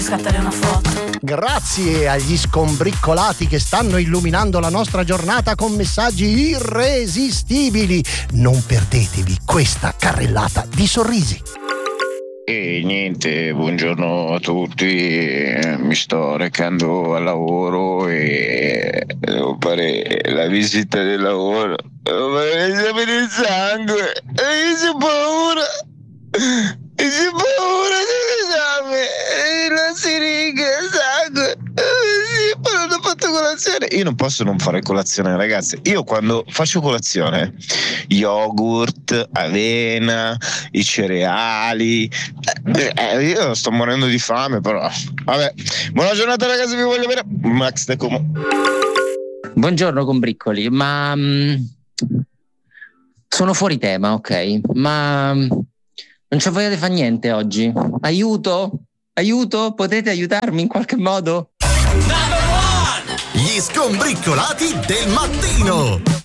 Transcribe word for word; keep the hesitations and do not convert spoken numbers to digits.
Scattare una foto. Grazie agli scombriccolati che stanno illuminando la nostra giornata con messaggi irresistibili. Non perdetevi questa carrellata di sorrisi. E niente, buongiorno a tutti, mi sto recando al lavoro e devo fare la visita del lavoro, devo fare l'esame del sangue e c'è paura, e c'è paura dell'esame, e la siringa, il sangue, sì, poi non ho fatto colazione. Io non posso non fare colazione, ragazzi. Io quando faccio colazione, yogurt, avena, i cereali, eh, io sto morendo di fame, però vabbè. Buona giornata ragazzi, vi voglio bene. Max De Como. Buongiorno combriccoli, ma mh, sono fuori tema, ok? Ma mh, non ci vogliate fare niente oggi? Aiuto? Aiuto? Potete aiutarmi in qualche modo? Gli scombriccolati del mattino.